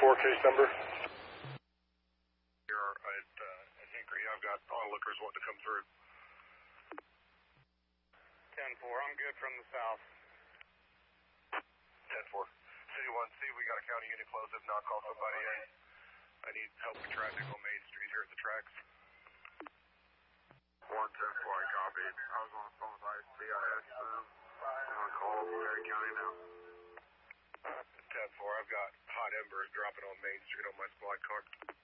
10-4 case number. Here at Hinkley, I've got onlookers wanting to come through. 10-4, I'm good from the south. 10-4. City 1C, we got a county unit close. If not, call somebody in. I need help with traffic on Main Street here at the tracks. 110-4, I copied. I was on the phone with ICIS. I'm going to call Perry County now. 10-4, I've got hot embers dropping on Main Street on my squad car.